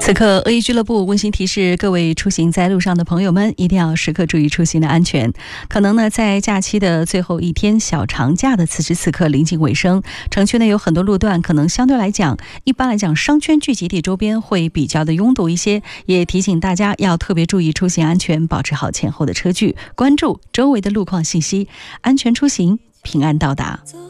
此刻，A 俱乐部温馨提示各位出行在路上的朋友们，一定要时刻注意出行的安全。可能呢，在假期的最后一天，小长假的此时此刻临近尾声，城区内有很多路段可能相对来讲，一般来讲，商圈聚集地周边会比较的拥堵一些。也提醒大家要特别注意出行安全，保持好前后的车距，关注周围的路况信息，安全出行，平安到达。